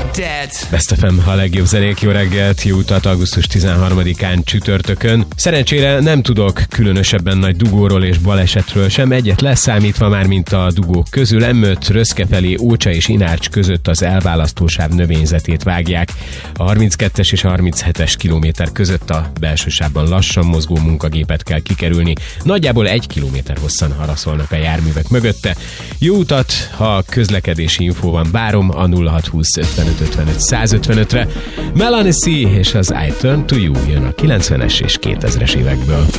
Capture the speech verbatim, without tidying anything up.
dead. Best ef em, a legjobb zenék, jó reggelt, jó utat augusztus tizenharmadikán csütörtökön. Szerencsére nem tudok különösebben nagy dugóról és balesetről sem, egyet leszámítva már, mint a dugók közül. em öt Röszke Ócsa és Inárcs között az elválasztósáv növényzetét vágják. A harminckettes és harminchetes kilométer között a belsősávban lassan mozgó munkagépet kell kikerülni. Nagyjából egy kilométer hosszan haraszolnak a járművek mögötte. Jó utat, ha közlekedési infó van, várom a nulla hat húsz ötvenöt ötvenöt száz ötvenötre. Melanie C. és az I Turn to You jön a kilencvenes és kétezres évekből.